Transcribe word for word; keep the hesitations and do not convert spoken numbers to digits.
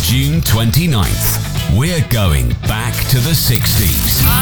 June twenty-ninth, we're going back to the sixties.